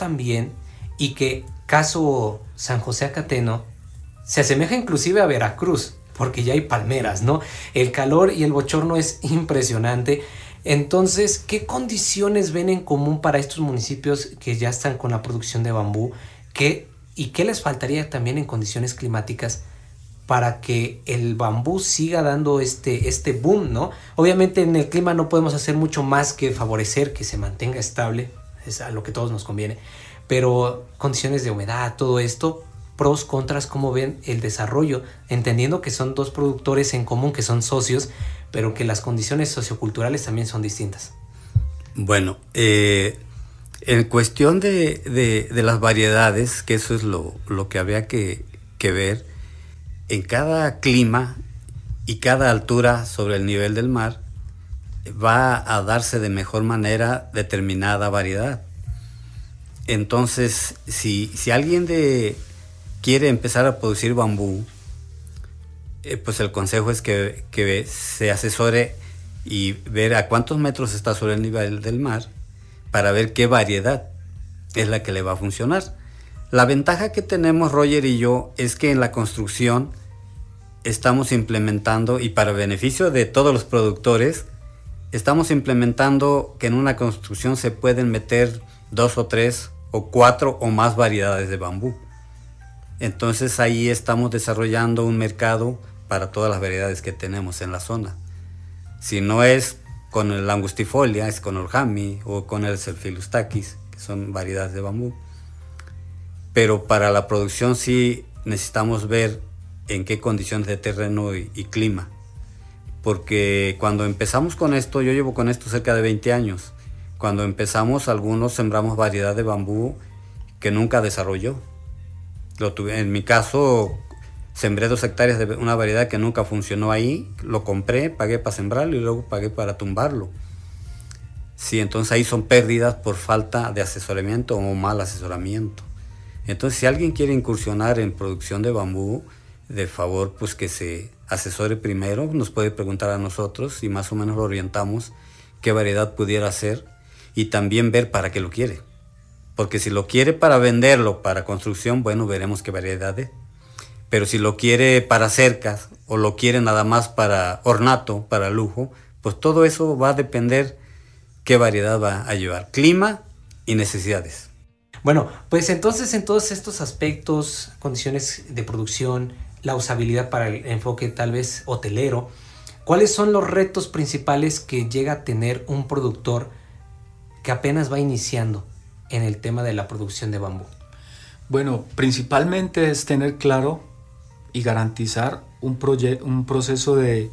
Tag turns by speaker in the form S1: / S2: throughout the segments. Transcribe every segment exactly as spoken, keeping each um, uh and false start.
S1: tan bien y que, caso San José Acateno, se asemeja inclusive a Veracruz, porque ya hay palmeras, ¿no? El calor y el bochorno es impresionante. Entonces, ¿qué condiciones ven en común para estos municipios que ya están con la producción de bambú? ¿Qué, y qué les faltaría también en condiciones climáticas para que el bambú siga dando este, este boom, ¿no? Obviamente en el clima no podemos hacer mucho más que favorecer que se mantenga estable, es a lo que todos nos conviene, pero condiciones de humedad, todo esto, pros, contras, ¿cómo ven el desarrollo? Entendiendo que son dos productores en común, que son socios, pero que las condiciones socioculturales también son distintas.
S2: Bueno, eh, en cuestión de, de, de las variedades, que eso es lo, lo que había que, que ver, en cada clima y cada altura sobre el nivel del mar va a darse de mejor manera determinada variedad. Entonces, si, si alguien de, quiere empezar a producir bambú, eh, pues el consejo es que, que se asesore y ver a cuántos metros está sobre el nivel del mar para ver qué variedad es la que le va a funcionar. La ventaja que tenemos Roger y yo es que en la construcción estamos implementando, y para beneficio de todos los productores, estamos implementando que en una construcción se pueden meter dos o tres o cuatro o más variedades de bambú. Entonces ahí estamos desarrollando un mercado para todas las variedades que tenemos en la zona. Si no es con el angustifolia, es con el jami o con el Pseudophilus tachys, que son variedades de bambú. Pero para la producción sí necesitamos ver en qué condiciones de terreno y, y clima. Porque cuando empezamos con esto, yo llevo con esto cerca de veinte años. Cuando empezamos, algunos sembramos variedad de bambú que nunca desarrolló. Lo tuve, en mi caso, sembré dos hectáreas de una variedad que nunca funcionó ahí, lo compré, pagué para sembrarlo y luego pagué para tumbarlo. Sí, entonces ahí son pérdidas por falta de asesoramiento o mal asesoramiento. Entonces, si alguien quiere incursionar en producción de bambú, de favor, pues que se asesore primero, nos puede preguntar a nosotros y más o menos lo orientamos qué variedad pudiera ser y también ver para qué lo quiere. Porque si lo quiere para venderlo, para construcción, bueno, veremos qué variedad es. Pero si lo quiere para cercas o lo quiere nada más para ornato, para lujo, pues todo eso va a depender qué variedad va a llevar, clima y necesidades.
S1: Bueno, pues entonces en todos estos aspectos, condiciones de producción, la usabilidad para el enfoque tal vez hotelero, ¿cuáles son los retos principales que llega a tener un productor que apenas va iniciando en el tema de la producción de bambú?
S3: Bueno, principalmente es tener claro y garantizar un, proye- un proceso de,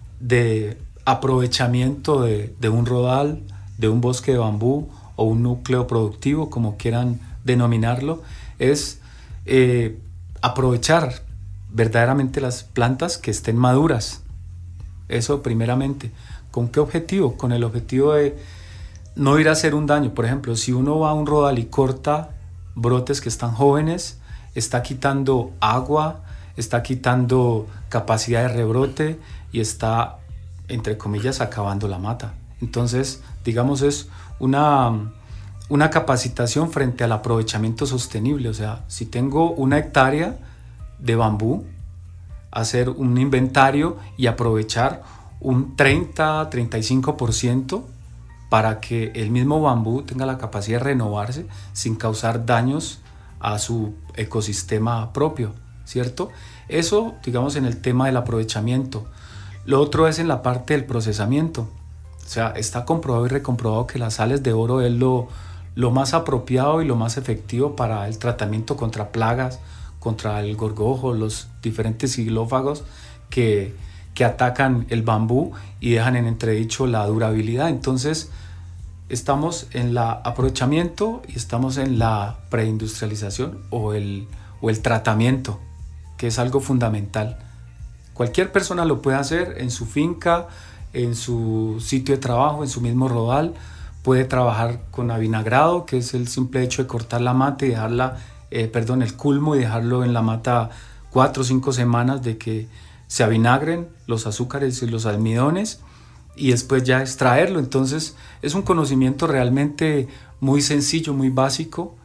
S3: de aprovechamiento de, de un rodal, de un bosque de bambú o un núcleo productivo, como quieran denominarlo, es eh, aprovechar verdaderamente las plantas que estén maduras. Eso primeramente. ¿Con qué objetivo? Con el objetivo de no ir a hacer un daño. Por ejemplo, si uno va a un rodal y corta brotes que están jóvenes, está quitando agua, está quitando capacidad de rebrote y está, entre comillas, acabando la mata. Entonces, digamos, es una, una capacitación frente al aprovechamiento sostenible. O sea, si tengo una hectárea de bambú, hacer un inventario y aprovechar un treinta a treinta y cinco por ciento para que el mismo bambú tenga la capacidad de renovarse sin causar daños a su ecosistema propio, ¿cierto? Eso, digamos, en el tema del aprovechamiento. Lo otro es en la parte del procesamiento. O sea, está comprobado y recomprobado que las sales de oro es lo, lo más apropiado y lo más efectivo para el tratamiento contra plagas, contra el gorgojo, los diferentes xilófagos que, que atacan el bambú y dejan en entredicho la durabilidad. Entonces, estamos en el aprovechamiento y estamos en la preindustrialización o el, o el tratamiento, que es algo fundamental. Cualquier persona lo puede hacer en su finca, en su sitio de trabajo, en su mismo rodal. Puede trabajar con avinagrado, que es el simple hecho de cortar la mata y dejarla, eh, perdón, el culmo y dejarlo en la mata cuatro o cinco semanas de que se avinagren los azúcares y los almidones y después ya extraerlo. Entonces es un conocimiento realmente muy sencillo, muy básico,